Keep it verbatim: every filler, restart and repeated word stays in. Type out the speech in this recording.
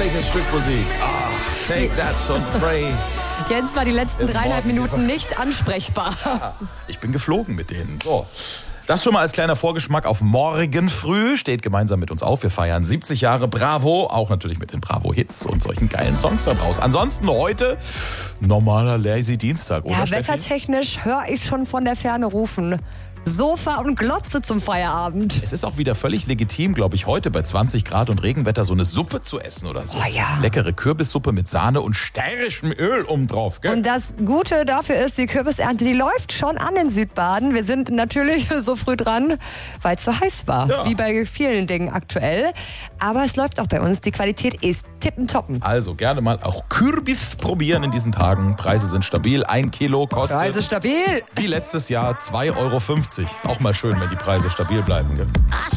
herrliches Stück Musik. Ah, take that und pray. Jens war die letzten dreieinhalb Minuten nicht ansprechbar. Ja, ich bin geflogen mit denen. So. Das schon mal als kleiner Vorgeschmack auf morgen früh. Steht gemeinsam mit uns auf. Wir feiern siebzig Jahre Bravo. Auch natürlich mit den Bravo-Hits und solchen geilen Songs da draus. Ansonsten heute normaler Lazy Dienstag, oder Ja, Steffi? wettertechnisch höre ich schon von der Ferne rufen. Sofa und Glotze zum Feierabend. Es ist auch wieder völlig legitim, glaube ich, heute bei zwanzig Grad und Regenwetter so eine Suppe zu essen oder so. Oh ja. Leckere Kürbissuppe mit Sahne und stärrischem Öl obendrauf. Gell? Und das Gute dafür ist, die Kürbisernte, die läuft schon an in Südbaden. Wir sind natürlich so früh dran, weil es so heiß war, Ja. wie bei vielen Dingen aktuell. Aber es läuft auch bei uns. Die Qualität ist tippentoppen. Also gerne mal auch Kürbis probieren in diesen Tagen. Preise sind stabil. Ein Kilo kostet Preise stabil. wie letztes Jahr zwei Euro fünfzig. Ist auch mal schön, wenn die Preise stabil bleiben. Gell?